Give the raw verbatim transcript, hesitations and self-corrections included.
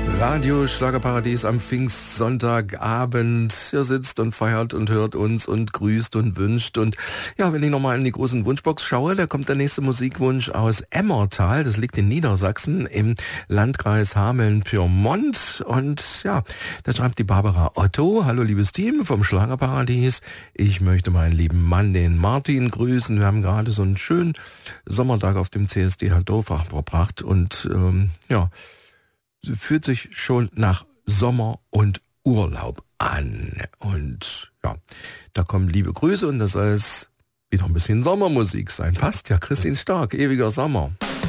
Radio Schlagerparadies am Pfingstsonntagabend. Ihr sitzt und feiert und hört uns und grüßt und wünscht. Und ja, wenn ich nochmal in die großen Wunschbox schaue, da kommt der nächste Musikwunsch aus Emmertal. Das liegt in Niedersachsen im Landkreis Hameln-Pyrmont. Und ja, da schreibt die Barbara Otto: Hallo liebes Team vom Schlagerparadies. Ich möchte meinen lieben Mann, den Martin, grüßen. Wir haben gerade so einen schönen Sommertag auf dem C S D Hannover verbracht. Und ähm, ja, fühlt sich schon nach Sommer und Urlaub an. Und ja, da kommen liebe Grüße und das soll es wieder ein bisschen Sommermusik sein. Passt ja, Christine Stark, ewiger Sommer.